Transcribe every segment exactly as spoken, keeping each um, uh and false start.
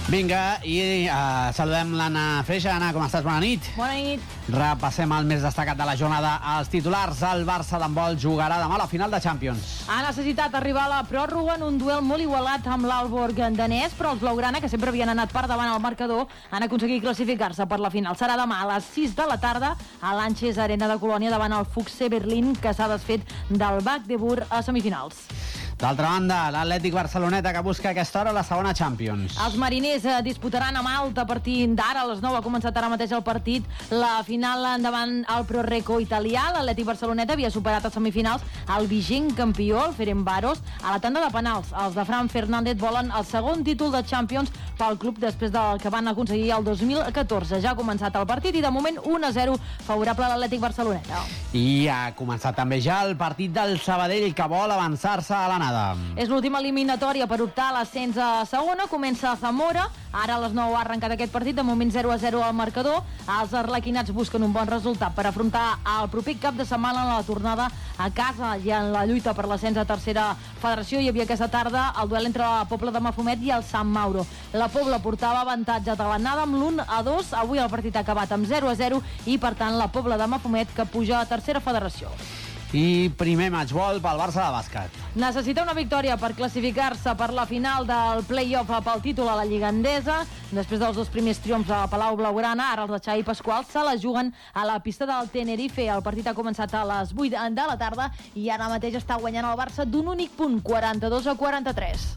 Vinga, i uh, saludem l'Anna Freixa. Anna, com estàs? Bona nit. Bona nit. Repassem el més destacat de la jornada. Els titulars, el Barça d'handbol jugarà demà a la final de Champions. Ha necessitat arribar a la pròrroga en un duel molt igualat amb l'Aalborg danès, però els blaugrana, que sempre havien anat per davant al marcador, han aconseguit classificar-se per la final. Serà demà a les sis de la tarda a l'Anxes Arena de Colònia davant el Fuchse Berlín, que s'ha desfet del Magdeburg a semifinals. D'altra banda, l'Atlètic Barceloneta, que busca a aquesta hora la segona Champions. Els mariners eh, disputaran a Malta a partir d'ara, a les nou ha començat ara mateix el partit, la final endavant al Proreco italià. L'Atlètic Barceloneta havia superat a semifinals el vigent campió, el Ferencváros, a la tanda de penals. Els de Fran Fernández volen el segon títol de Champions pel club després del que van aconseguir el dos mil catorze. Ja ha començat el partit i de moment un a zero favorable a l'Atlètic Barceloneta. I ha començat també ja el partit del Sabadell, que vol avançar-se a l'anada. És l'última eliminatòria per optar a l'ascens a segona. Comença a Zamora. Ara a les nou ha arrencat aquest partit. De moment zero a zero al marcador. Els arlequinats busquen un bon resultat per afrontar el proper cap de setmana en la tornada a casa i en la lluita per l'ascens a tercera federació. Hi havia aquesta tarda el duel entre la Pobla de Mafumet i el Sant Mauro. La Pobla portava avantatge de l'anada amb l'un a dos. Avui el partit ha acabat amb zero a zero i per tant la Pobla de Mafumet que puja a tercera federació. I primer matchball pel Barça de bàsquet. Necessita una victòria per classificar-se per la final del play-off pel títol a la Lliga Endesa. Després dels dos primers triomfs a Palau Blaugrana, ara els de Xavi Pasqual se la juguen a la pista del Tenerife. El partit ha començat a les vuit de la tarda i ara mateix està guanyant el Barça d'un únic punt, quaranta-dos a quaranta-tres.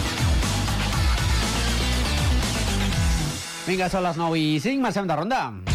Vinga, són les nou i cinc, marxem de ronda.